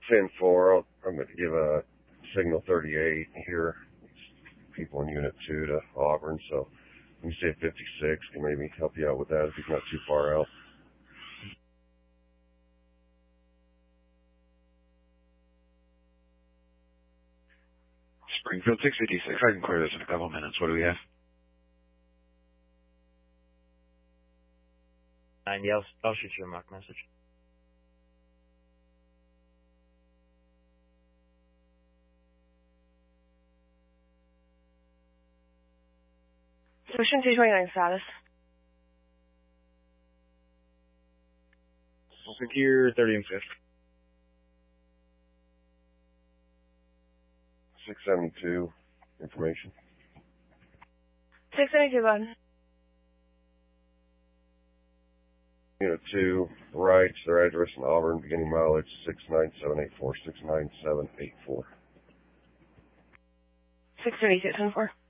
10-4. I'm going to give a signal 38 here. People in Unit 2 to Auburn, so you say 56 can maybe help you out with that if he's not too far out. Springfield 656. I can clear this in a couple minutes. What do we have? 90. I'll shoot you a mock message. Ocean 229 status. Secure 30 and 5th. 672 information. 672, bud. Unit 2, right, their address in Auburn, beginning mileage 69784, 69784. 632, 10-4.